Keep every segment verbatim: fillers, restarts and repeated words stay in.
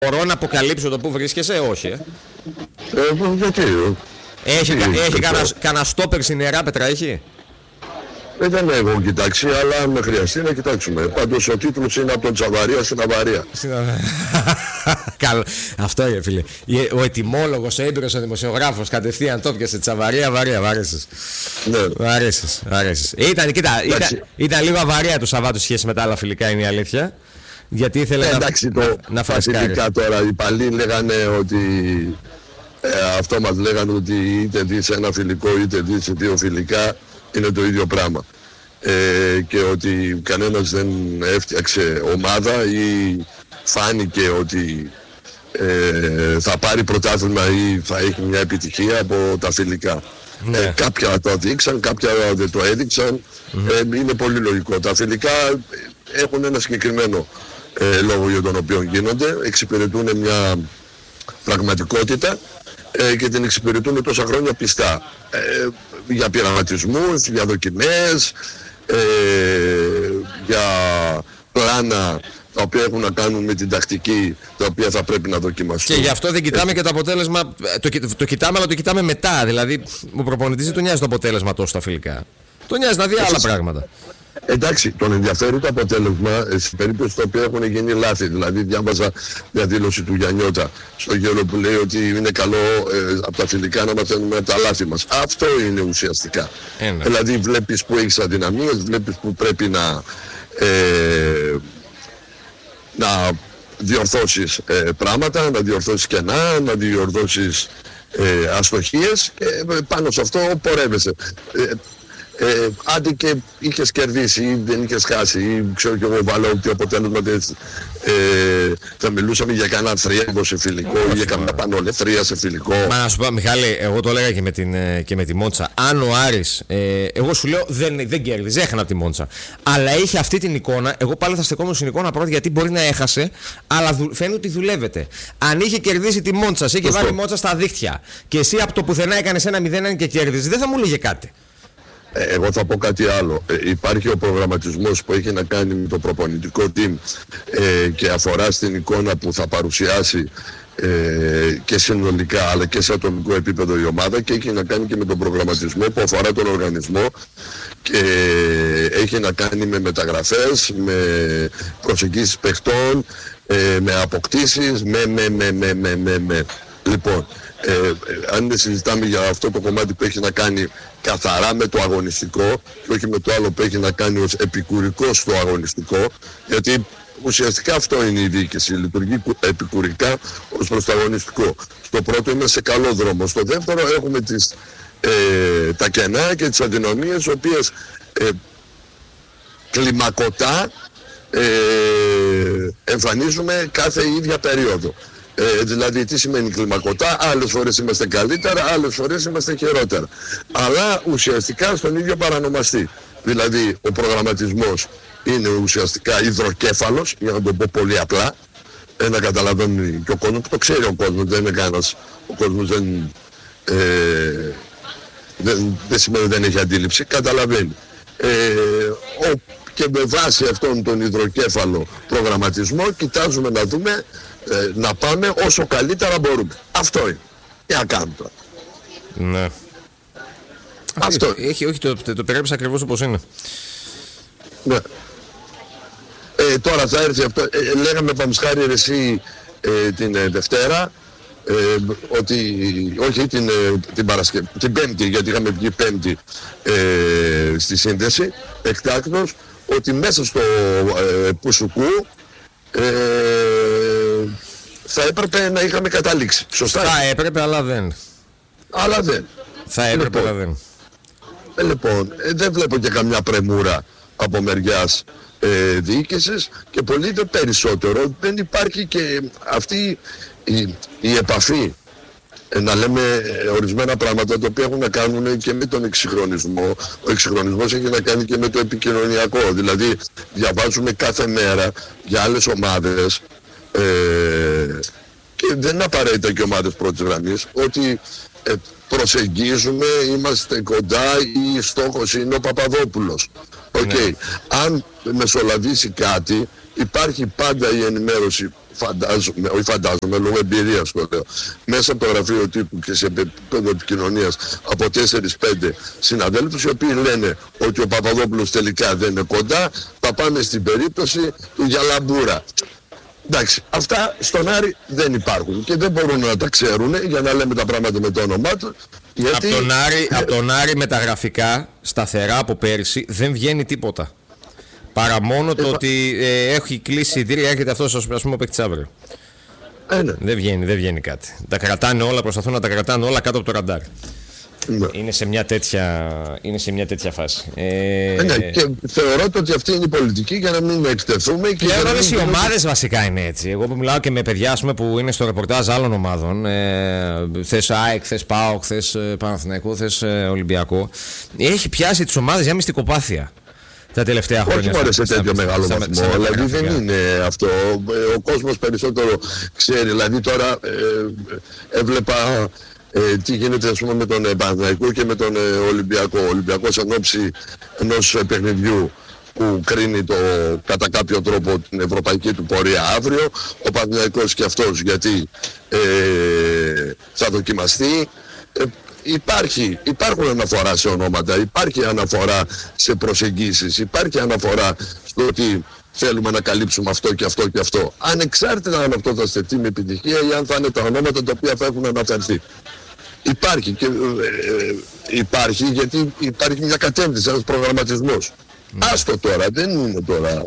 Μπορώ να αποκαλύψω το που βρίσκεσαι, όχι. Ε. Ε, γιατί. Έχει, τι, έχει κανένα στόπερ στην Ιεράπετρα, έχει. Δεν έχω κοιτάξει, αλλά αν με χρειαστεί να κοιτάξουμε. Πάντως ο τίτλος είναι από τον Τσαβαρία στην Αβαρία. Καλό. Αυτό είναι, φίλε. Ο ετοιμόλογος, ο έμπειρος, ο δημοσιογράφος κατευθείαν το πιασε Τσαβαρία, Αβαρία. Β' αρέσεις. Ναι. Β' αρέσεις. Β' αρέσεις. Ήταν, κοίτα, ήταν, ήταν λίγο αβαρία του Σαββάτου σχέση με τα άλλα φιλικά, είναι η αλήθεια. Γιατί ήθελε ε, να, εντάξει, να, το, να φασκάρει. Τώρα οι παλιοί λέγανε ότι ε, αυτό μας λέγανε ότι είτε δεις ένα φιλικό είτε δεις δύο φιλικά είναι το ίδιο πράγμα. Ε, και ότι κανένας δεν έφτιαξε ομάδα ή φάνηκε ότι ε, θα πάρει πρωτάθλημα ή θα έχει μια επιτυχία από τα φιλικά. Ναι. Ε, κάποια το δείξαν, κάποια δεν το έδειξαν. Mm-hmm. Ε, είναι πολύ λογικό. Τα φιλικά έχουν ένα συγκεκριμένο ε, λόγο για τον οποίο γίνονται. Εξυπηρετούν μια πραγματικότητα ε, και την εξυπηρετούν τόσα χρόνια πιστά. Ε, για πειραματισμούς, για δοκιμές, ε, για πλάνα τα οποία έχουν να κάνουν με την τακτική τα οποία θα πρέπει να δοκιμαστούν. Και γι' αυτό δεν κοιτάμε ε, και το αποτέλεσμα, το, το κοιτάμε αλλά το κοιτάμε μετά. Δηλαδή ο προπονητής δεν τον νοιάζει το αποτέλεσμα τόσο στα φιλικά. Τον νοιάζει να δει άλλα πράγματα. Εντάξει, τον ενδιαφέρει το αποτέλεσμα στην περίπτωση στο οποίο έχουν γίνει λάθη. Δηλαδή, διάβαζα μια δήλωση του Γιαννιώτα στο γέλο που λέει ότι είναι καλό ε, από τα φιλικά να μαθαίνουμε από τα λάθη μας. Αυτό είναι ουσιαστικά. Ένα. Δηλαδή, βλέπεις που έχεις αδυναμίες, βλέπεις που πρέπει να, ε, να διορθώσεις ε, πράγματα, να διορθώσεις κενά, να διορθώσεις ε, αστοχίες και ε, πάνω σε αυτό πορεύεσαι. Ε, Ε, άντε και είχες κερδίσει ή δεν είχες χάσει ή ξέρω και εγώ βάλω ότι αποτέλεσμα ε, θα μιλούσαμε για κανένα θρίαμβο σε φιλικό ή για κανένα πανολευθρία σε φιλικό. Μα να σου πω Μιχάλη, εγώ το έλεγα και με, την, και με τη Μόντσα. Αν ο Άρης, ε, εγώ σου λέω δεν, δεν κέρδιζε, έχανα από τη Μόντσα, αλλά είχε αυτή την εικόνα, εγώ πάλι θα στεκόμουν στην εικόνα πρώτα γιατί μπορεί να έχασε, αλλά δου, φαίνεται ότι δουλεύεται. Αν είχε κερδίσει τη Μόντσα, είχε βάλει η Μόντσα στα δίχτυα και εσύ από το πουθενά έκανες ένα μηδέν και κέρδιζε, δεν θα μου έλεγε κάτι. Εγώ θα πω κάτι άλλο. Ε, υπάρχει ο προγραμματισμός που έχει να κάνει με το προπονητικό team ε, και αφορά στην εικόνα που θα παρουσιάσει ε, και συνολικά αλλά και σε ατομικό επίπεδο η ομάδα και έχει να κάνει και με τον προγραμματισμό που αφορά τον οργανισμό και έχει να κάνει με μεταγραφές, με προσεγγίσεις παιχτών, ε, με αποκτήσεις, με, με, με, με, με, με, με. Λοιπόν, Ε, ε, αν δεν συζητάμε για αυτό το κομμάτι που έχει να κάνει καθαρά με το αγωνιστικό και όχι με το άλλο που έχει να κάνει ως επικουρικό στο αγωνιστικό, γιατί ουσιαστικά αυτό είναι η διοίκηση, λειτουργεί επικουρικά ως προς το αγωνιστικό. Στο πρώτο είμαστε σε καλό δρόμο, στο δεύτερο έχουμε τις, ε, τα κενά και τις αδυναμίες, οι οποίες ε, κλιμακωτά ε, εμφανίζουμε κάθε ίδια περίοδο. Ε, δηλαδή τι σημαίνει κλιμακωτά, άλλες φορές είμαστε καλύτερα, άλλες φορές είμαστε χειρότερα. Αλλά ουσιαστικά στον ίδιο παρανομαστή. Δηλαδή ο προγραμματισμός είναι ουσιαστικά υδροκέφαλος, για να το πω πολύ απλά, ε, να καταλαβαίνει και ο κόσμος, το ξέρει ο κόσμος, δεν είναι κανένας, ο κόσμος δεν, ε, δεν, δεν σημαίνει δεν έχει αντίληψη, καταλαβαίνει. Ε, ο, και με βάση αυτόν τον υδροκέφαλο προγραμματισμό κοιτάζουμε να δούμε Ε, να πάμε όσο καλύτερα μπορούμε. Αυτό είναι. Τι να κάνουμε τώρα. Ναι. Αυτό έχει, έχει, όχι, το, το, το περίπτωση ακριβώς όπως είναι. Ναι. Ε, τώρα θα έρθει αυτό. Ε, λέγαμε Παμισχάρη εσύ ε, την ε, Δευτέρα ε, ότι, όχι την, ε, την Παρασκευή, την Πέμπτη, γιατί είχαμε βγει Πέμπτη ε, στη σύνδεση εκτάκτως, ότι μέσα στο ε, Πουσουκού ε, θα έπρεπε να είχαμε καταλήξει. Σωστά. Θα έπρεπε, αλλά δεν. Αλλά δεν. Θα έπρεπε, λοιπόν, αλλά δεν. Ε, λοιπόν, ε, δεν βλέπω και καμιά πρεμούρα από μεριάς ε, διοίκησης και πολύ δε περισσότερο δεν υπάρχει και αυτή η, η επαφή ε, να λέμε ε, ορισμένα πράγματα τα οποία έχουν να κάνουν και με τον εξυγχρονισμό. Ο εξυγχρονισμός έχει να κάνει και με το επικοινωνιακό. Δηλαδή διαβάζουμε κάθε μέρα για άλλες ομάδες ε, και δεν είναι απαραίτητα και ομάδες πρώτης γραμμής ότι ε, προσεγγίζουμε, είμαστε κοντά ή στόχος είναι ο Παπαδόπουλος. Okay. Ναι. Αν μεσολαβήσει κάτι υπάρχει πάντα η ενημέρωση, φαντάζομαι, όχι φαντάζομαι, λόγω εμπειρίας το λέω, μέσα από το γραφείο τύπου και σε επίπεδο επικοινωνίας από τέσσερις πέντε συναδέλφους οι οποίοι λένε ότι ο Παπαδόπουλος τελικά δεν είναι κοντά, θα πάμε στην περίπτωση του Γιαλαμπούρα. Εντάξει, αυτά στον Άρη δεν υπάρχουν και δεν μπορούν να τα ξέρουν για να λέμε τα πράγματα με το όνομά του. Γιατί... Από τον Άρη, από τον Άρη με τα γραφικά σταθερά από πέρυσι δεν βγαίνει τίποτα. Παρά μόνο το ε, ότι ε, έχει κλείσει η δίρια, έρχεται αυτός ας πούμε ο παίκτης αύριο. Ε, ναι. Δεν βγαίνει, δεν βγαίνει κάτι. Τα κρατάνε όλα, προσπαθούν να τα κρατάνε όλα κάτω από το ραντάρ. Ναι. Είναι, σε μια τέτοια, είναι σε μια τέτοια φάση. Ε... Ε, ναι, και θεωρώ ότι αυτή είναι η πολιτική για να μην εκτεθούμε. Και και όλες οι ομάδες βασικά είναι έτσι. Εγώ που μιλάω και με παιδιά πούμε, που είναι στο ρεπορτάζ άλλων ομάδων, ε, θες ΑΕΚ, θες ΠΑΟΚ, θες Παναθηναϊκό, θες ε, Ολυμπιακό, έχει πιάσει τις ομάδες για μυστικοπάθεια τα τελευταία χρόνια. Όχι μόνο σε τέτοιο μεγάλο βαθμό. Δηλαδή δεν είναι αυτό. Ο κόσμος περισσότερο ξέρει. Δηλαδή τώρα ε, έβλεπα ε, τι γίνεται ας πούμε με τον Παναθηναϊκό και με τον ε, Ολυμπιακό. Ο Ολυμπιακός εν ώψη ενός παιχνιδιού που κρίνει το, κατά κάποιο τρόπο την ευρωπαϊκή του πορεία αύριο. Ο Παναθηναϊκός και αυτός γιατί ε, θα δοκιμαστεί. Ε, Υπάρχει, υπάρχουν αναφορά σε ονόματα, υπάρχει αναφορά σε προσεγγίσεις, υπάρχει αναφορά στο ότι θέλουμε να καλύψουμε αυτό και αυτό και αυτό. Ανεξάρτητα αν αυτό θα στεφτεί με επιτυχία ή αν θα είναι τα ονόματα τα οποία θα έχουν αναφερθεί. Υπάρχει και ε, ε, υπάρχει γιατί υπάρχει μια κατεύθυνση, ένας προγραμματισμός. Mm. Άστο τώρα, δεν είναι τώρα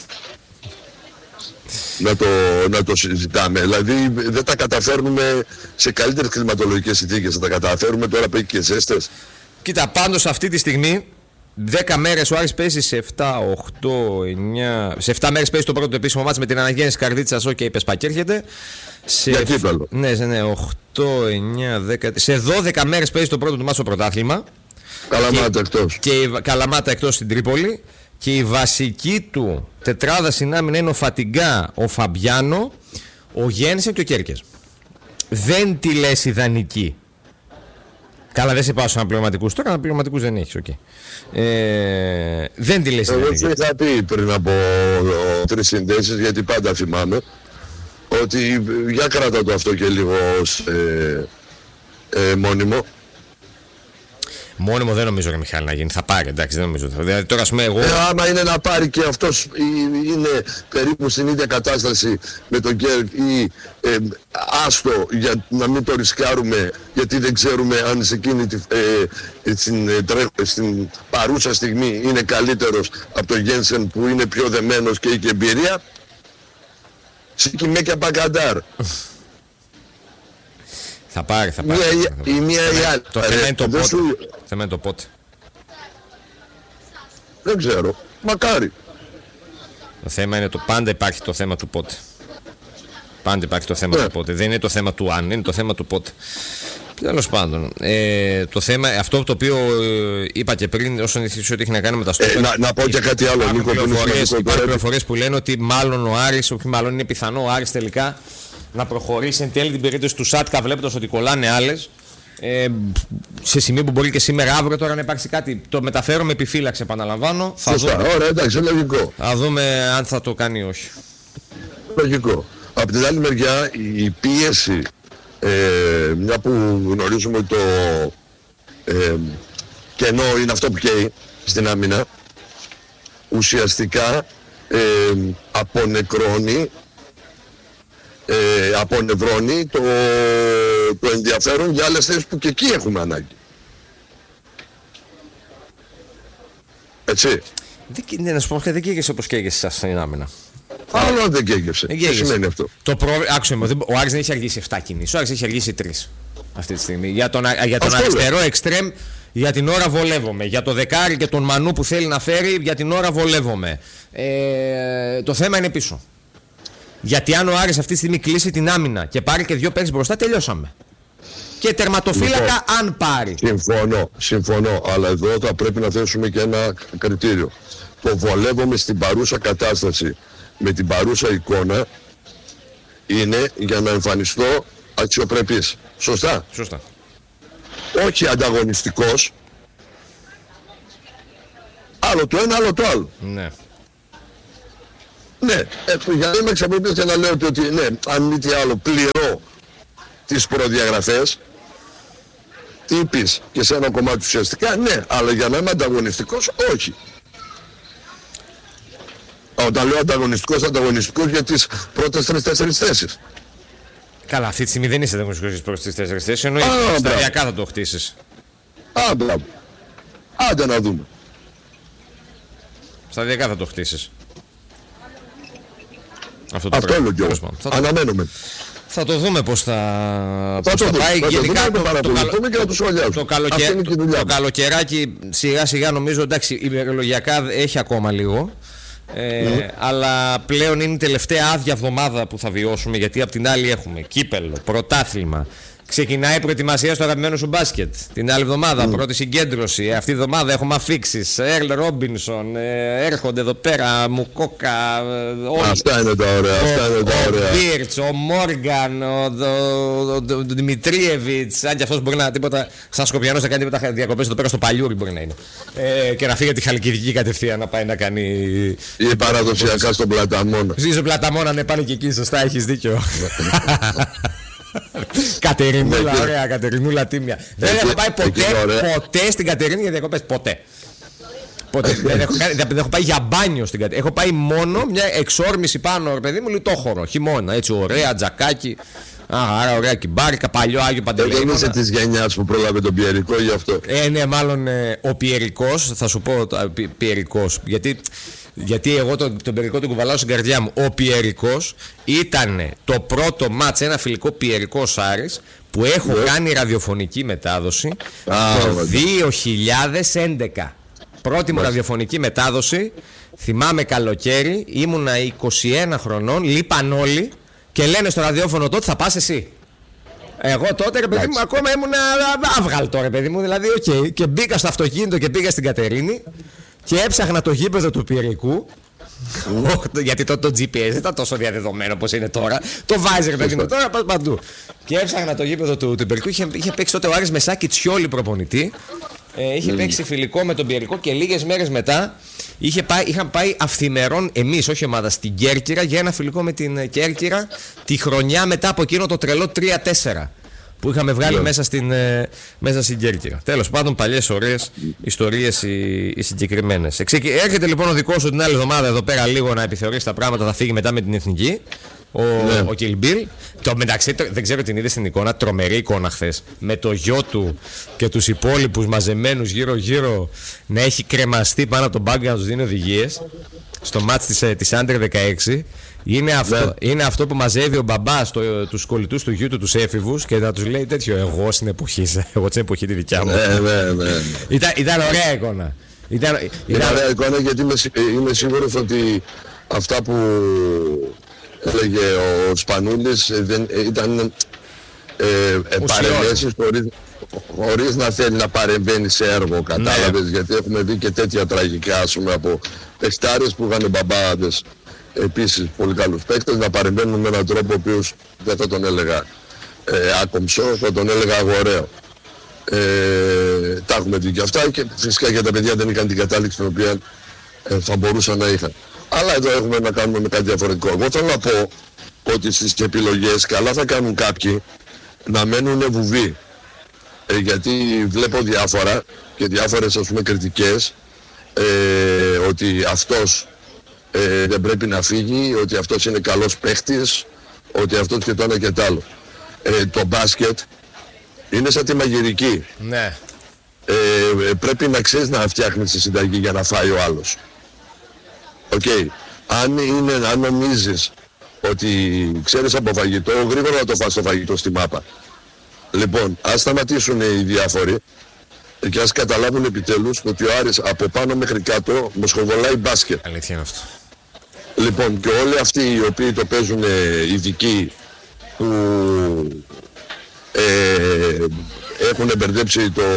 να το, να το συζητάμε. Δηλαδή δεν τα καταφέρνουμε σε καλύτερες κλιματολογικές συνθήκες. Θα τα καταφέρουμε τώρα που έχει και ζέστες. Κοίτα, πάντως αυτή τη στιγμή δέκα μέρες ο Άρης παίζει σε επτά, οκτώ, εννιά. Σε επτά μέρες παίζει το πρώτο επίσημο μάτς με την αναγέννηση Καρδίτσας. Οκ, okay, Πεσπακή έρχεται. Σε... Για κύπελλο. Ναι, ναι, οκτώ, εννιά, δέκα. Σε δώδεκα μέρες παίζει το πρώτο του μάτς στο πρωτάθλημα. Καλαμάτα εκτός. Και η Καλαμάτα εκτός στην Τρίπολη. Και η βασική του τετράδα στην άμυνα είναι ο Φατιγκά, ο Φαμπιάνο, ο Γένσεν και ο Κέρκες. Δεν τη λες ιδανική. Καλά, δεν σε πάω στους αναπληρωματικούς. Τώρα αναπληρωματικούς δεν έχεις, okay. ε, Δεν τη λες ιδανική. Εγώ σου είχα πει πριν από τρεις συνδέσεις, γιατί πάντα θυμάμαι, ότι για κράτα το αυτό και λίγο ως ε, ε, μόνιμο. Μόνιμο δεν νομίζω, ρε Μιχάλη, να γίνει. Θα πάρει, εντάξει, δεν νομίζω. Δηλαδή, τώρα, ας πούμε, εγώ... ε, άμα είναι να πάρει και αυτός είναι περίπου στην ίδια κατάσταση με τον Κέρκ ή ε, άστο για να μην το ρισκάρουμε, γιατί δεν ξέρουμε αν σε εκείνη τη, ε, στην, ε, στην παρούσα στιγμή είναι καλύτερος από τον Γένσεν που είναι πιο δεμένος και έχει εμπειρία. Σήκει και Παγκαντάρ. Θα πάρει, θα πάρει. Μία, θα πάρει. Η μία ή άλλη. Το θέμα είναι το πότε. Σου... θέμα είναι το πότε. Δεν ξέρω. Μακάρι. Το θέμα είναι το πάντα υπάρχει το θέμα του πότε. Πάντα υπάρχει το θέμα yeah. του πότε. Δεν είναι το θέμα του αν, είναι το θέμα του πότε. Τέλος πάντων. Ε, το θέμα, αυτό το οποίο ε, είπα και πριν, όσον έχει ότι έχει να κάνει με τα στόπερ. Ε, να, να πω και κάτι άλλο. Υπάρχουν πληροφορίες που λένε ότι μάλλον ο Άρης, όχι μάλλον είναι πιθανό ο Άρης τελικά να προχωρήσει εν τέλει την περίπτωση του Σάτκα, βλέποντας ότι κολλάνε άλλες. Ε, σε σημείο που μπορεί και σήμερα, αύριο τώρα να υπάρξει κάτι. Το μεταφέρω με επιφύλαξη, επαναλαμβάνω. Θα Σωστά, δούμε. Ωραία, εντάξει, λογικό. Θα δούμε αν θα το κάνει ή όχι. Λογικό. Από την άλλη μεριά, η πίεση, ε, μια που γνωρίζουμε ότι το ε, κενό είναι αυτό που καίει στην άμυνα, ουσιαστικά ε, απονεκρώνει Ε, απονευρώνει το, το ενδιαφέρον για άλλες θέσεις που και εκεί έχουμε ανάγκη. Έτσι. Δεν, να σου πω, δεν καίγεσαι όπως καίγεσαι σας στην άμυνα. Άλλο δεν καίγεσαι. Τι σημαίνει αυτό? Το προ... Άκουσε με, ο Άρης δεν έχει αργήσει επτά κινήσεις. Ο Άρης έχει αργήσει τρεις αυτή τη στιγμή. Για τον, για τον αριστερό εξτρέμ για την ώρα βολεύομαι. Για το δεκάρι και τον Μανού που θέλει να φέρει για την ώρα βολεύομαι. Ε, το θέμα είναι πίσω. Γιατί αν ο Άρης αυτή τη στιγμή κλείσει την άμυνα και πάρει και δύο παίκτες μπροστά, τελειώσαμε. Και τερματοφύλακα λοιπόν, αν πάρει. Συμφωνώ, συμφωνώ. Αλλά εδώ θα πρέπει να θέσουμε και ένα κριτήριο. Το βολεύομαι στην παρούσα κατάσταση με την παρούσα εικόνα είναι για να εμφανιστώ αξιοπρεπής. Σωστά. Σωστά. Όχι ανταγωνιστικός. Άλλο το ένα, άλλο το άλλο. Ναι. Ναι, ε, για να είμαι εξαπλοποιητής και να λέω ότι ναι, αν μη τι άλλο πληρώ τις προδιαγραφές, τι είπες και σε ένα κομμάτι ουσιαστικά, ναι, αλλά για να είμαι ανταγωνιστικός, όχι. Όταν λέω ανταγωνιστικός, ανταγωνιστικός για τις πρώτες τρεις-τέσσερις θέσεις. Καλά, αυτή τη στιγμή δεν είσαι ανταγωνιστικός για τις πρώτες τρεις-τέσσερις θέσεις, ενώ σταδιακά θα το χτίσεις. Α, μπράβο. Άντε να δούμε. Σταδιακά θα το χτίσεις. Αυτό το Αυτό λέω κι εγώ. Αναμένουμε. Θα το δούμε πώς θα, θα, πώς το θα δούμε. πάει. Θα Γενικά το, το, το, το, το, καλοκαι... το καλοκαιράκι σιγά σιγά νομίζω, εντάξει, ημερολογιακά έχει ακόμα λίγο. Ε, mm. Αλλά πλέον είναι η τελευταία άδεια εβδομάδα που θα βιώσουμε, γιατί απ' την άλλη έχουμε κύπελλο, πρωτάθλημα. Ξεκινάει η προετοιμασία στο αγαπημένο σου μπάσκετ. Την άλλη εβδομάδα, mm. πρώτη συγκέντρωση. Αυτή τη εβδομάδα έχουμε αφίξεις. Ερλ Ρόμπινσον, ε, έρχονται εδώ πέρα. Μουκόκα. Ε, αυτά είναι τα ωραία. Ο, αυτά είναι τα ωραία. Ο Μπίρτς, ο Μόργαν, ο, ο, ο, ο Δημητρίεβιτς. Αν και αυτός μπορεί να τίποτα. Σαν Σκοπιανός να κάνει τίποτα διακοπές εδώ πέρα στο Παλιούρι μπορεί να είναι. Ε, και να φύγει από τη Χαλκιδική κατευθείαν να πάει να κάνει. Ή παραδοσιακά στον Πλαταμόνα. Ζει στον Πλαταμόνα, ναι, πάνε και εκεί. Σωστά, έχεις δίκιο. Κατερινούλα, ωραία, Κατερινούλα τίμια. Δεν έχω πάει ποτέ, ποτέ στην Κατερίνη για διακοπές. Ποτέ. Ποτέ. δεν, έχω, δεν έχω πάει για μπάνιο στην Κατερίνη. Έχω πάει μόνο μια εξόρμηση πάνω, ρε παιδί μου, λιτόχωρο. Χειμώνα, έτσι, ωραία, τζακάκι. Άρα, ωραία κυμπάρικα, παλιό Άγιο Παντελεήμονα. Δεν είσαι της γενιάς που πρόλαβε τον Πιερικό γι' αυτό. Ε, ναι, μάλλον ε, ο Πιερικός, θα σου πω πι, Πιερικός. Γιατί. Γιατί εγώ τον, τον Πιερικό τον κουβαλάω στην καρδιά μου. Ο Πιερικός ήταν το πρώτο μάτς, ένα φιλικό Πιερικός Άρης, που έχω yeah. κάνει ραδιοφωνική μετάδοση ah, το yeah. δύο χιλιάδες έντεκα. Πρώτη μου yeah. ραδιοφωνική μετάδοση. Θυμάμαι καλοκαίρι, ήμουνα είκοσι ένα χρονών, λείπαν όλοι και λένε στο ραδιόφωνο τότε θα πας εσύ. Εγώ τότε, ρε παιδί μου, ακόμα ήμουνα άβγαλτο, ρε παιδί μου. Δηλαδή, okay. Και μπήκα στο αυτοκίνητο και πήγα στην Κατερίνη. Και έψαχνα το γήπεδο του Πιερικού. Γιατί το, το τζι πι ες δεν ήταν τόσο διαδεδομένο όπως είναι τώρα. Το βάζει, ρε παιδί μου, τώρα πας παντού. Και έψαχνα το γήπεδο του, του Πιερικού. Είχε, είχε παίξει τότε ο Άρης με Σάκη Τσιόλη προπονητή. Ε, είχε mm. παίξει φιλικό με τον Πιερικό και λίγες μέρες μετά είχε πάει, είχαν πάει αυθημερών εμείς, όχι ομάδα, στην Κέρκυρα για ένα φιλικό με την Κέρκυρα τη χρονιά μετά από εκείνο το τρελό τρία τέσσερα. Που είχαμε βγάλει yeah. μέσα, στην, ε, μέσα στην Κέρκυρα. Τέλος πάντων, παλιές ωραίες ιστορίες οι, οι συγκεκριμένες. Εξεκ... Έρχεται λοιπόν ο δικός σου την άλλη εβδομάδα εδώ πέρα λίγο να επιθεωρήσει τα πράγματα. Θα φύγει μετά με την Εθνική. Ο, yeah. ο Κιλμπίλ. Το μεταξύ, το, δεν ξέρω την είδε στην εικόνα. Τρομερή εικόνα χθες. Με το γιο του και τους υπόλοιπους μαζεμένους γύρω-γύρω να έχει κρεμαστεί πάνω από τον μπάγκο να τους δίνει οδηγίες. Στο μάτς της, της Άντερ δεκαέξι. Είναι αυτό, yeah. είναι αυτό που μαζεύει ο μπαμπάς το, τους κολλητούς του γιού του, τους έφηβους, και να τους λέει τέτοιο. Εγώ στην εποχή, εγώ στην εποχή τη δικιά μου. Ναι, ναι, ναι. Ήταν, ήταν ωραία εικόνα. Ήταν, ήταν... ήταν ωραία εικόνα, γιατί είμαι, είμαι σίγουρος ότι αυτά που έλεγε ο Σπανούλης δεν, ήταν ε, ε, παρεμβάσεις χωρίς, χωρίς να θέλει να παρεμβαίνει σε έργο, κατάλαβες, ναι. Γιατί έχουμε δει και τέτοια τραγικά, ας πούμε, από παιχτάρες που είχαν μπαμπάδες, επίσης πολύ καλούς παίκτες, να παρεμβαίνουν με έναν τρόπο ο οποίος δεν θα τον έλεγα ε, άκομψο, θα τον έλεγα αγοραίο. Ε, τα έχουμε δει και αυτά, και φυσικά για τα παιδιά δεν είχαν την κατάληξη την οποία ε, θα μπορούσαν να είχαν. Αλλά εδώ έχουμε να κάνουμε με κάτι διαφορετικό. Εγώ θέλω να πω ότι στις επιλογές καλά θα κάνουν κάποιοι να μένουν βουβοί. Ε, γιατί βλέπω διάφορα και διάφορες, ας πούμε, κριτικές ε, ότι αυτός ε, δεν πρέπει να φύγει, ότι αυτός είναι καλός παίχτης, ότι αυτός και το ένα και το άλλο. Ε, το μπάσκετ είναι σαν τη μαγειρική. Ναι. Ε, πρέπει να ξέρεις να φτιάχνεις τη συνταγή για να φάει ο άλλος. Οκ. Okay. Αν, είναι, αν νομίζεις ότι ξέρεις από φαγητό, γρήγορα να το φας το φαγητό στη μάπα. Λοιπόν, ας σταματήσουν οι διάφοροι και ας καταλάβουν επιτέλους ότι ο Άρης από πάνω μέχρι κάτω μοσχοβολάει μπάσκετ. Αλήθεια είναι αυτό. Λοιπόν, και όλοι αυτοί οι οποίοι το παίζουν ειδικοί, που ε, έχουν μπερδέψει το,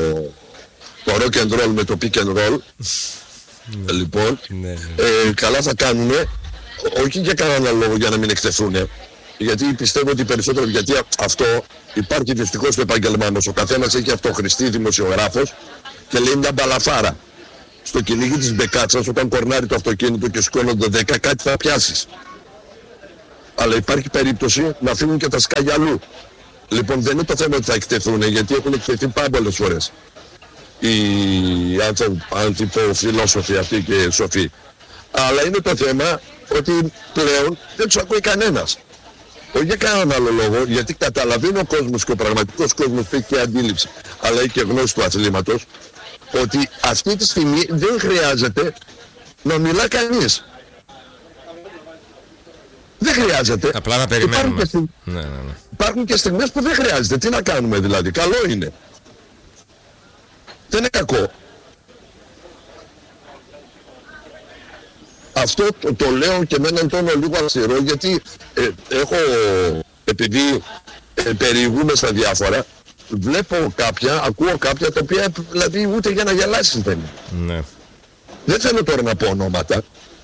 το rock and roll με το pick and roll, ναι. Λοιπόν, ναι, ναι. Ε, καλά θα κάνουν, όχι για κανένα λόγο για να μην εκτεθούν, γιατί πιστεύω ότι περισσότερο, γιατί αυτό υπάρχει δυστυχώς στο επάγγελμά μας. Ο καθένας έχει αυτοχρηστεί δημοσιογράφος και λέει μια μπαλαφάρα. στο κυνήγι της μπεκάτσας, όταν κορνάρει το αυτοκίνητο και σηκώνονται δέκα, κάτι θα πιάσεις. Αλλά υπάρχει περίπτωση να φύγουν και τα σκάγια αλλού. Λοιπόν, δεν είναι το θέμα ότι θα εκτεθούν, γιατί έχουν εκτεθεί πάρα πολλές φορές οι αντιποφιλόσοφοι αυτοί και σοφοί. Αλλά είναι το θέμα ότι πλέον δεν τους ακούει κανένας. Όχι για κανέναν άλλο λόγο, γιατί καταλαβαίνει ο κόσμος και ο πραγματικός κόσμος που έχει και αντίληψη, αλλά έχει και γνώση του αθλήματος, ότι αυτή τη στιγμή δεν χρειάζεται να μιλά κανείς. Δεν χρειάζεται. Απλά να περιμένουμε. Υπάρχουν και, στιγ... ναι, ναι, ναι. Υπάρχουν και στιγμές που δεν χρειάζεται. Τι να κάνουμε δηλαδή. Καλό είναι. Δεν είναι κακό. Αυτό το, το λέω και με έναν τόνο λίγο αυστηρό, γιατί ε, έχω, επειδή ε, περιηγούμε στα διάφορα, βλέπω κάποια, ακούω κάποια τα οποία δηλαδή ούτε για να γελάσεις δεν είναι. Ναι. Δεν θέλω τώρα να πω ονόματα.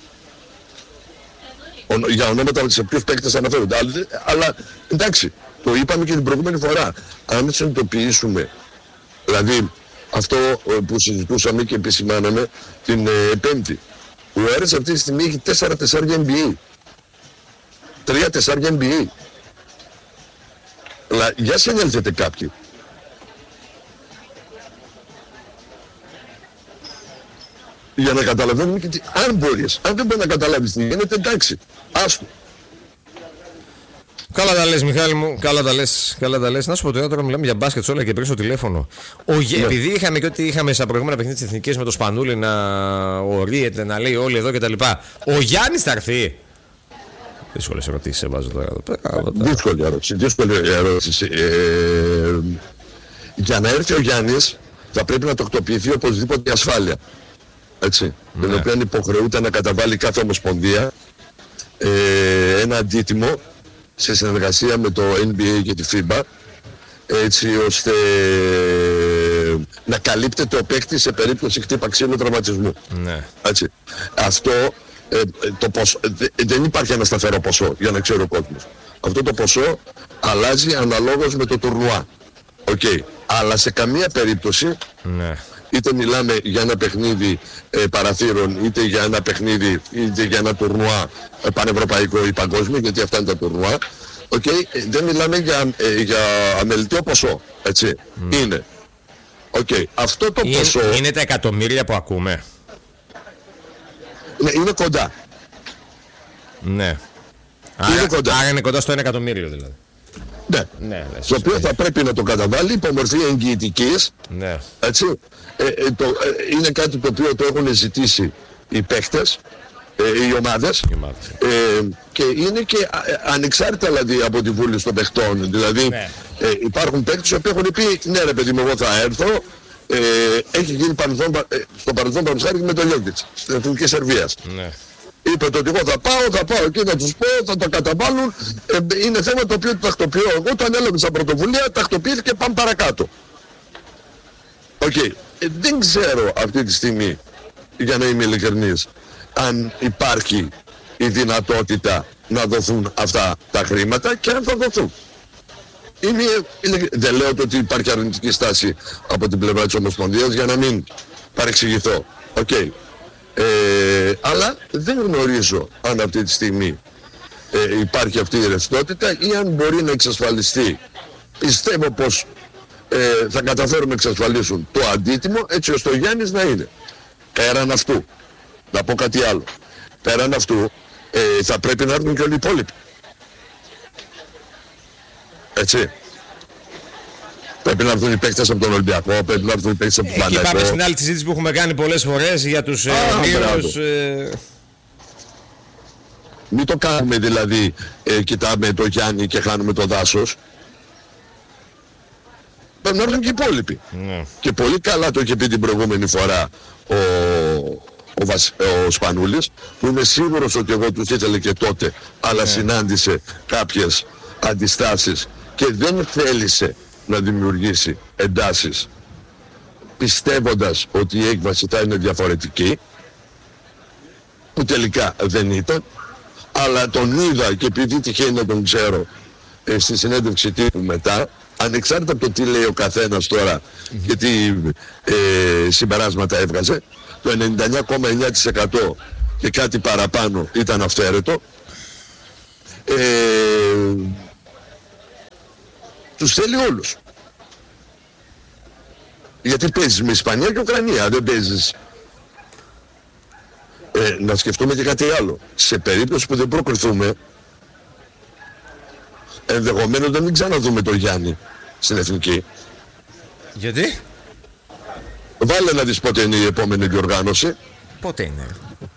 Ο, για ονόματα σε ποιους παίκτες αναφέρονται. Αλλά, αλλά εντάξει, το είπαμε και την προηγούμενη φορά. Αν συνειδητοποιήσουμε, δηλαδή αυτό που συζητούσαμε και επισημάναμε την ε, Πέμπτη, ο Άρης αυτή τη στιγμή έχει τέσσερα τέσσερα N B A. τρία τέσσερα N B A. Αλλά για συνέλθετε κάποιοι. Για να καταλαβαίνουμε και τι, αν μπορείς, αν δεν μπορεί να καταλάβεις τι γίνεται, εντάξει, άστο. Καλά τα λες, Μιχάλη μου, καλά τα λες, καλά τα λες. Να σου πω τώρα, τώρα μιλάμε για μπάσκετ όλα και πριν στο τηλέφωνο. Ο, ναι. Επειδή είχαμε και ό,τι είχαμε στα προηγούμενα παιχνίδια της Εθνικής με το Σπανούλη να ορίεται, να λέει όλοι εδώ κτλ. Ο Γιάννης θα έρθει. Δύσκολες ερωτήσεις σε βάζω τώρα εδώ πέρα. Δύσκολη ερώτηση, δύσκολη ερώτηση. Ε, για να έρθει ο Γιάννης θα πρέπει να τοκτοποιηθεί οπωσδήποτε η ασφάλεια. Έτσι, ναι. Den οποία υποχρεούται να καταβάλει κάθε ομοσπονδία ε, ένα αντίτιμο σε συνεργασία με το N B A και τη φίμπα, έτσι ώστε να καλύπτεται ο παίκτης σε περίπτωση χτύπα ξύλου τραυματισμού. Ναι. Έτσι. Αυτό ε, το ποσό, δε, δεν υπάρχει ένα σταθερό ποσό για να ξέρει ο κόσμος. Αυτό το ποσό αλλάζει αναλόγως με το τουρνουά. Okay. Αλλά σε καμία περίπτωση, ναι. είτε μιλάμε για ένα παιχνίδι ε, παραθύρων, είτε για ένα παιχνίδι, είτε για ένα τουρνουά ε, πανευρωπαϊκό ή παγκόσμιο, γιατί αυτά είναι τα τουρνουά, okay, ε, δεν μιλάμε για, ε, για αμεληταίο ποσό, έτσι, mm. είναι. Okay. Αυτό το είναι, ποσό... Είναι τα εκατομμύρια που ακούμε. Ναι, είναι κοντά. Ναι. Είναι άρα, κοντά. άρα είναι κοντά στο ένα εκατομμύριο δηλαδή. Ναι, ναι, το οποίο θα πρέπει να το καταβάλει υπό μορφή εγγυητικής, ναι. Έτσι, ε, ε, το, ε, είναι κάτι το οποίο το έχουν ζητήσει οι παίχτες, ε, οι ομάδες, οι ομάδες. Ε, και είναι και α, ανεξάρτητα δηλαδή από τη βούληση των παιχτών, δηλαδή ναι. ε, υπάρχουν παίκτες που έχουν πει ναι ρε παιδί μου εγώ θα έρθω, ε, έχει γίνει παρελθόν, ε, στο παρελθόν παρουσιάρι με τον Γιόκιτς, στην Εθνική Σερβίας. Ναι. Είπε το ότι εγώ θα πάω, θα πάω εκεί να τους πω, θα τα καταβάλουν. Ε, είναι θέμα το οποίο τακτοποιώ εγώ, το ανέλαβε σαν πρωτοβουλία, τακτοποιήθηκε, πάμε παρακάτω. Οκ. Okay. Ε, δεν ξέρω αυτή τη στιγμή, για να είμαι ειλικρινής, αν υπάρχει η δυνατότητα να δοθούν αυτά τα χρήματα και αν θα δοθούν. Είμαι, είναι, δεν λέω ότι υπάρχει αρνητική στάση από την πλευρά της Ομοσπονδίας για να μην παρεξηγηθώ. Οκ. Okay. Ε, αλλά δεν γνωρίζω αν αυτή τη στιγμή ε, υπάρχει αυτή η ρευστότητα ή αν μπορεί να εξασφαλιστεί. Πιστεύω πως ε, θα καταφέρουν να εξασφαλίσουν το αντίτιμο έτσι ώστε ο Γιάννης να είναι. Πέραν αυτού, να πω κάτι άλλο, πέραν αυτού ε, θα πρέπει να έρθουν και όλοι οι υπόλοιποι. Έτσι. Πρέπει να έρθουν οι παίκτες από τον Ολυμπιακό, πρέπει να έρθουν οι παίκτες από τον Παναθηναϊκό. Εκεί πάμε στην άλλη συζήτηση που έχουμε κάνει πολλές φορές για τους ομίλους. Ε, Μην το κάνουμε δηλαδή, ε, κοιτάμε το Γιάννη και χάνουμε το δάσος. Πρέπει να έρθουν και οι υπόλοιποι. Mm. Και πολύ καλά το είχε πει την προηγούμενη φορά ο, ο, Βασ, ο Σπανούλης, που είμαι σίγουρος ότι εγώ τους ήθελε και τότε, αλλά mm. συνάντησε κάποιες αντιστάσεις και δεν θέλησε να δημιουργήσει εντάσεις πιστεύοντας ότι η έκβαση θα είναι διαφορετική, που τελικά δεν ήταν, αλλά τον είδα και επειδή τυχαίνει να τον ξέρω ε, στη συνέντευξη τύπου μετά, ανεξάρτητα από το τι λέει ο καθένας τώρα mm-hmm. και τι ε, συμπεράσματα έβγαζε, το ενενήντα εννιά κόμμα εννιά τοις εκατό και κάτι παραπάνω ήταν αυθαίρετο. Ε, τους θέλει όλους. Γιατί παίζεις με Ισπανία και Ουκρανία, δεν παίζεις. Ε, να σκεφτούμε και κάτι άλλο. Σε περίπτωση που δεν προκριθούμε, ενδεχομένως να μην ξαναδούμε τον Γιάννη στην εθνική. Γιατί? Βάλε να δεις πότε είναι η επόμενη διοργάνωση. Πότε είναι?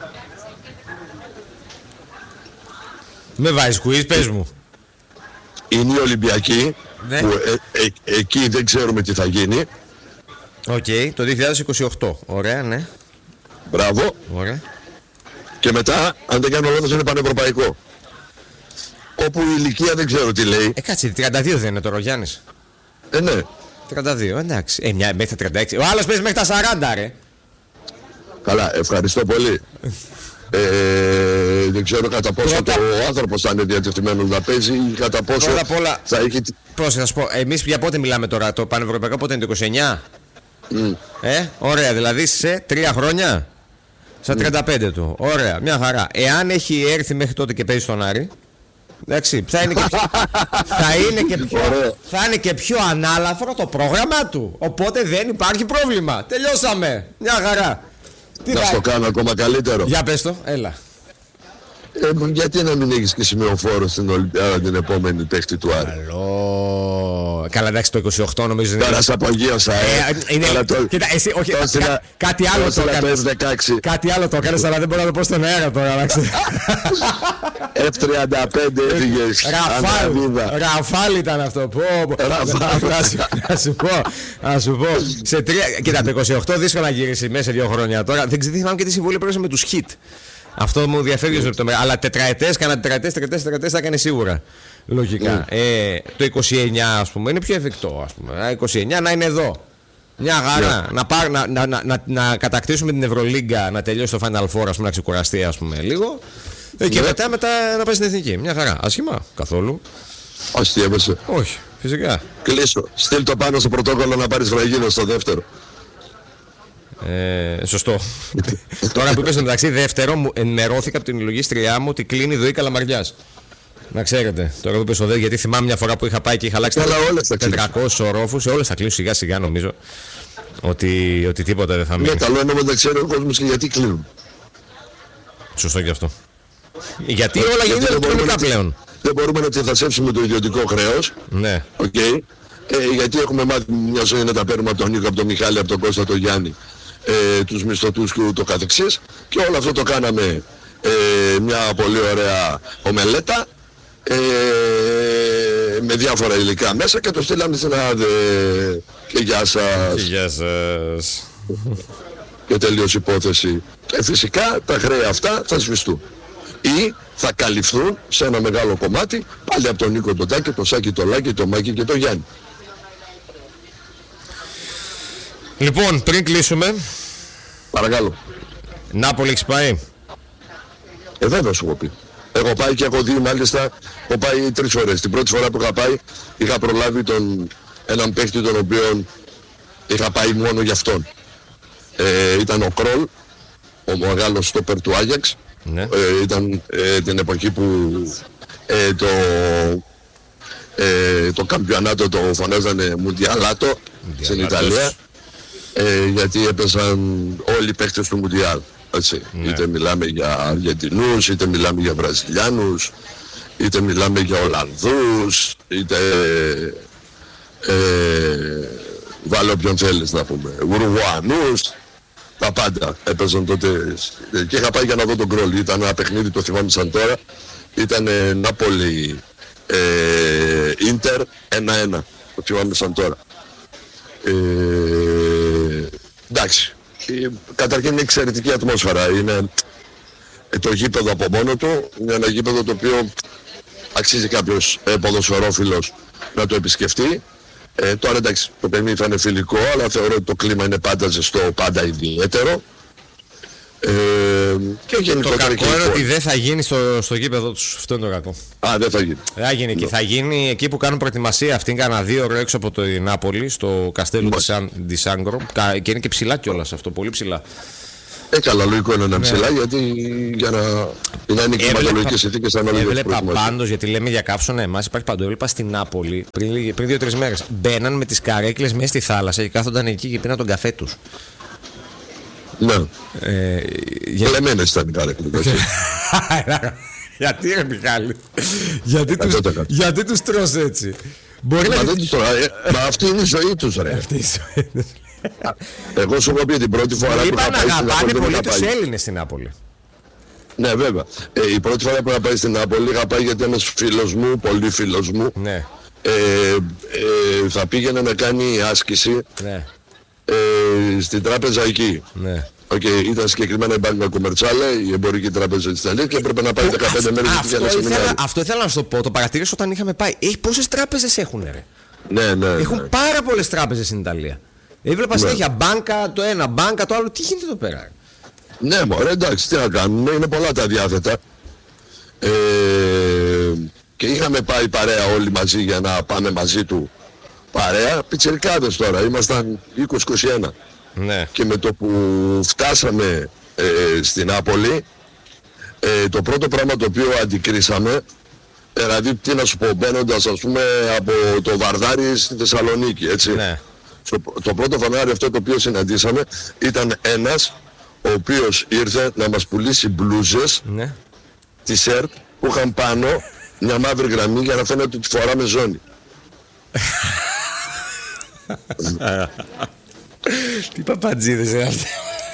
Με βάζεις quiz, πες μου. Είναι η Ολυμπιακή, ναι. Που ε, ε, εκεί δεν ξέρουμε τι θα γίνει. Οκ, okay, το δύο χιλιάδες είκοσι οκτώ. Ωραία, ναι. Μπράβο. Ωραία. Και μετά, αν δεν κάνω λάθος, είναι πανευρωπαϊκό. Όπου η ηλικία δεν ξέρω τι λέει. Ε, κάτσε, τριάντα δύο δεν είναι τώρα ο Γιάννης? Ε, ναι. τριάντα δύο, εντάξει. Ε, μια, μέχρι τα τριάντα έξι. Ο άλλος παίζει μέχρι τα σαράντα, ρε. Καλά, ευχαριστώ πολύ. Ε, δεν ξέρω κατά πόσο Πρώτα... ο άνθρωπος θα είναι διατεθειμένος να παίζει ή κατά πόσο όλα... θα έχει... Πρόσεχε, θα σου πω, εμείς για πότε μιλάμε τώρα, το πανευρωπαϊκό πότε είναι, το είκοσι εννιά? Mm. Ε, ωραία, δηλαδή σε τρία χρόνια. Στα mm. τριάντα πέντε του. Ωραία, μια χαρά. Εάν έχει έρθει μέχρι τότε και παίζει στον Άρη, εντάξει, θα είναι και πιο, θα είναι και πιο, θα είναι και πιο ανάλαφρο το πρόγραμμα του. Οπότε δεν υπάρχει πρόβλημα. Τελειώσαμε. Μια χαρά. Τι να στο κάνω ακόμα καλύτερο. Για πες το, έλα. Ε, γιατί να μην έχεις και σημειοφόρο στην Ολυμπιάδα την επόμενη παίχτη του Άρη? Καλό. Καλά, εντάξει, το είκοσι οκτώ νομίζω είναι. Τώρα σ' απογείωσα, ε. ε είναι... το... Κοίτα, εσύ, όχι, κα... να... κάτι άλλο το έκανες. Κάτι άλλο το έκανες, αλλά δεν μπορώ να το πω στον αέρα τώρα, εντάξει. εφ τριάντα πέντε έφυγες. Ραφάλ, Ραφάλ ήταν αυτό. Να σου πω, να σου πω. Σε τρία... Κοίτα, το είκοσι οκτώ δύσκολο να γυρίσει μέσα σε δύο χρόνια τώρα. Δεν θυμάμαι και τι συμβόλαιο πρέπει με τους Χιτ. Αυτό μου διαφεύγει mm. λεπτομέρεια. Αλλά τετραετές, κάνα τετραετές, τετραετές, τετραετές θα έκανε σίγουρα. Λογικά. Mm. Ε, το είκοσι εννιά, ας πούμε, είναι πιο εφικτό. Ας πούμε. είκοσι εννιά να είναι εδώ. Μια γάρα. Yeah. Να, πάρ, να, να, να, να, να κατακτήσουμε την Ευρωλίγκα, να τελειώσει το Final Four, ας πούμε, να ξεκουραστεί, ας πούμε, λίγο. Ε, και yeah. μετά, μετά να πάει στην εθνική. Μια χαρά. Άσχημα. Καθόλου. Αστείευεσαι. Όχι. Φυσικά. Κλείσω. Στείλ το πάνω στο πρωτόκολλο να πάρεις βραγίνο στο δεύτερο. Ε, σωστό. Τώρα που είπες μεταξύ δεύτερο, μου ενημερώθηκα από την λογίστριά μου ότι κλείνει η Δοή Καλαμαριάς. Να ξέρετε. Τώρα που είπες ο Δε, γιατί θυμάμαι μια φορά που είχα πάει και είχα αλλάξει τετρακόσιους ορόφους. Σε όλες θα κλείσουν σιγά σιγά νομίζω. Ότι, ότι τίποτα δεν θα μείνει. Ναι, καλό είναι να ξέρει ο κόσμος και γιατί κλείνουν. Σωστό και αυτό. Γιατί όλα γίνονται ηλεκτρονικά πλέον. Δεν μπορούμε να τεθασέψουμε το ιδιωτικό χρέος. Ναι. Okay. Ε, γιατί έχουμε μάθει μια ζωή να τα παίρνουμε από τον Νίκο, από τον Μιχάλη, από τον Κώστα, τον Γιάννη, ε, τους μισθωτούς και ούτω καθεξής. Και όλο αυτό το κάναμε ε, μια πολύ ωραία ομελέτα ε, με διάφορα υλικά μέσα και το στείλαμε στην ΑΔΕ. Και γεια σας. Γεια σας. Και τελείωσε υπόθεση. Και φυσικά τα χρέη αυτά θα σβηστούν. Ή θα καλυφθούν σε ένα μεγάλο κομμάτι πάλι από τον Νίκο τον Τάκη, τον Σάκη τον Λάκη, τον Μάκη και τον Γιάννη. Λοιπόν, πριν κλείσουμε, παρακαλώ. Νάπολη έχεις πάει? Ε, βέβαια σου έχω πει. Έχω πάει και έχω δει, μάλιστα, έχω πάει τρεις φορές. Την πρώτη φορά που είχα πάει, είχα προλάβει τον, έναν παίχτη τον οποίο είχα πάει μόνο για αυτόν. Ε, ήταν ο Κρόλ, ο μεγάλος στόπερ του Άγιαξ. Ναι. Ε, ήταν ε, την εποχή που ε, το, ε, το καμπιονάτο το φωνάζανε Μουντιαλάτο στην Ιταλία. Ε, γιατί έπαιζαν όλοι οι παίχτες του Μουντιάλ. Ναι. Είτε μιλάμε για Αργεντινούς, είτε μιλάμε για Βραζιλιάνους, είτε μιλάμε για Ολλανδούς, είτε ε, βάλε όποιον θέλεις να πούμε, Ουρουανούς, τα πάντα έπαιζαν τότε. Και είχα πάει για να δω τον Κρόλ. Ήταν ένα παιχνίδι, το θυμάμαι σαν τώρα, ήταν Νάπολη ε, Ίντερ ένα ένα, το θυμάμαι σαν τώρα. Ε, εντάξει, καταρχήν είναι εξαιρετική ατμόσφαιρα. Είναι το γήπεδο από μόνο του, είναι ένα γήπεδο το οποίο αξίζει κάποιος ε, ποδοσφαιρόφιλος να το επισκεφτεί. Ε, τώρα εντάξει, το παιχνίδι θα είναι φιλικό, αλλά θεωρώ ότι το κλίμα είναι πάντα ζεστό, πάντα ιδιαίτερο. Ε, και το κακό είναι ότι δεν θα γίνει στο, στο γήπεδο τους. Αυτό είναι το κακό. Α, δεν θα γίνει. Δεν θα γίνει εκεί. Θα γίνει εκεί που κάνουν προετοιμασία. Αυτήν κάνα δύο ώρες έξω από το Νάπολη, στο καστέλο της Σάγκρο. Και είναι και ψηλά κιόλας αυτό, πολύ ψηλά. Ε, καλά, λογικό είναι να ψηλά, γιατί για να, να είναι κλιματολογικές συνθήκες ανάλογες. Έβλεπα πάντως, γιατί λέμε για καύσωνα εμάς, υπάρχει παντού. Έβλεπα στην Νάπολη πριν, πριν δύο-τρεις μέρες. Μπαίναν με τις καρέκλες μέσα στη θάλασσα και κάθονταν εκεί και πίναν τον καφέ τους. Ναι. Ε, για... Κλεμμένες ήταν οι καρέκλες. Γιατί ρε Μιχάλη, γιατί τους, γιατί τους τρως έτσι? Μπορεί μα να... δεν τους τρώω, μα αυτή είναι η ζωή τους ρε. Αυτή η ζωή τους. Εγώ σου έχω πει την πρώτη φορά που είπα να αγαπάνε πολύ τους πάει. Έλληνες στην Νάπολη. Ναι, βέβαια. Ε, η πρώτη φορά που είχα πάει στην Νάπολη είχα πάει γιατί ένας φίλος μου, πολύ φίλος μου, Ναι. ε, ε, θα πήγαινε να κάνει άσκηση Ναι. ε, στην τράπεζα εκεί. Ναι. Okay, ήταν συγκεκριμένα η Banca Commerciale, η εμπορική τράπεζα της Ιταλίας, και έπρεπε να πάει δεκαπέντε μέρες για ένα σεμινάριο. Αυτό ήθελα να σου το πω, το παρατήρησα όταν είχαμε πάει. Έχει πόσες τράπεζες έχουν ρε? Ναι, ναι, ναι. Έχουν πάρα πολλές τράπεζες στην Ιταλία. Έβλεπα Ναι. συνέχεια μπάνκα το ένα, μπάνκα το άλλο. Τι γίνεται εδώ πέρα? Ναι, μωρέ, εντάξει, τι να κάνουμε, είναι πολλά τα διάθετα. Ε, και είχαμε πάει παρέα όλοι μαζί για να πάμε μαζί του παρέα. Πιτσιρικάδες τώρα, ήμασταν είκοσι είκοσι ένα. Ναι. Και με το που φτάσαμε ε, στην Νάπολη, ε, το πρώτο πράγμα το οποίο αντικρίσαμε, ε, δηλαδή τι να σου πω, μπαίνοντας ας πούμε από το Βαρδάρι στη Θεσσαλονίκη, έτσι. Ναι. Στο, το πρώτο φανάρι αυτό το οποίο συναντήσαμε ήταν ένας ο οποίος ήρθε να μας πουλήσει μπλούζες, Ναι. t-shirt που είχαν πάνω μια μαύρη γραμμή για να φαίνεται ότι φοράμε ζώνη. Τι παπατζίδες είναι αυτοί?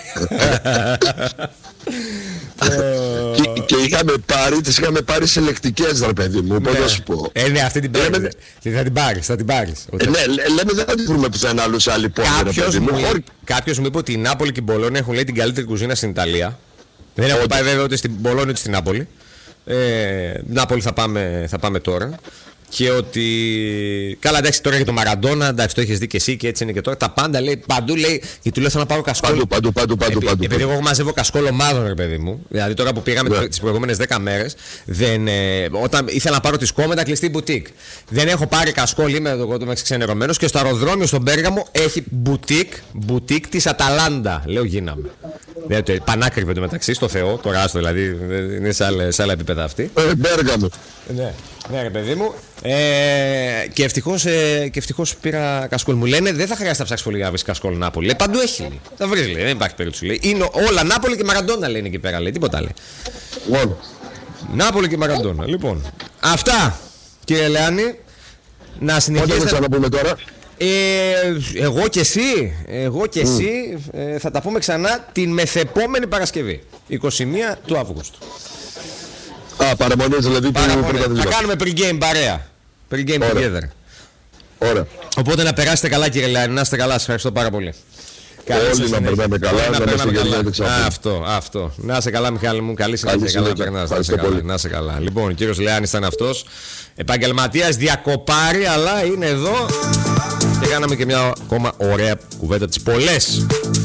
και, και είχαμε πάρει, τις είχαμε πάρει συλλεκτικές ρε παιδί μου, πώς να σου πω. Ε, ναι, αυτή την παίρνεις. Λέμε- Θα την πάρεις, θα την πάρεις. Ε, ναι, λέ- λέμε δεν θα τη βρούμε πουθενά άλλους άλλη πόλη ρε Κάποιος παιδί μου, μου. Χωρί- κάποιος μου είπε ότι η Νάπολη και η Μπολόνια έχουν λέει την καλύτερη κουζίνα στην Ιταλία. Δεν έχω πάει βέβαια ούτε στην Μπολόνια ούτε στην Νάπολη. Ε, Νάπολη θα πάμε, θα πάμε τώρα. Και ότι. Καλά, εντάξει, τώρα για το Μαραντόνα, εντάξει, το έχεις δει και εσύ και έτσι είναι και τώρα. Τα πάντα λέει, παντού λέει. Και του λέω θέλω να πάρω κασκόλ. Παντού, παντού, παντού, παντού, Επει- παντού. Επειδή εγώ μαζεύω κασκόλ ομάδων, ρε παιδί μου. Δηλαδή τώρα που πήγαμε Ναι. τις προηγούμενες δέκα μέρες, δεν, ε, όταν ήθελα να πάρω τη σκόμετα κλειστή μπουτίκ. Δεν έχω πάρει κασκόλ, είμαι εδώ το ξενερωμένος και στο αεροδρόμιο στον Πέργαμο έχει μπουτίκ, μπουτίκ της Αταλάντα. Λέω γίναμε. Δηλαδή, πανάκριβο το μεταξύ, στο Θεό, το ράστο δηλαδή, είναι σε άλλα, σε άλλα επίπεδα αυτή. Ε, Μπέργαμο. Ναι, ναι, ρε παιδί μου. Ε, και ευτυχώς ε, και ευτυχώς πήρα κασκόλ. Μου λένε δεν θα χρειάζεται να ψάξει πολύ για να βρει κασκόλ Νάπολη. Λέει, παντού έχει. Λέει. Θα βρει, λέει. Δεν υπάρχει περίπτωση. Λέει. Είναι όλα Νάπολη και Μαραντόνα λένε εκεί πέρα. Λέει. Τίποτα λέει. Μόνο. Νάπολη και Μαραντόνα. Λοιπόν, αυτά κύριε Λεάνη. Να Πότε θα συνεχίσετε. ξαναπούμε τώρα. Ε, εγώ και εσύ, εγώ και εσύ ε, θα τα πούμε ξανά την μεθεπόμενη Παρασκευή, εικοστή πρώτη του Αυγούστου. Α, παραμονές δηλαδή του Παραπονέ. Θα πρωταθλήματος. κάνουμε pre-game παρέα. Pre-game Ωραία. together. Ωραία. Οπότε να περάσετε καλά κύριε Λεάνη, να είστε καλά, σας ευχαριστώ πάρα πολύ. Καλή σας Όλοι να συνέχεια. περνάμε καλά, Όλοι να είμαστε περνάμε γεροί, καλά. να δεξαμενοί. Α, Αυτό, αυτό. Να είσαι καλά Μιχάλη μου, καλή συνέχεια, Καλή καλά συνέχεια. περνάς, να είσαι Ευχαριστώ καλά, πολύ. να είσαι καλά. Λοιπόν, ο κύριος Λεάνης ήταν αυτός, επαγγελματίας, διακοπάρει, αλλά είναι εδώ και κάναμε και μια ακόμα ωραία κουβέντα τις πολλές.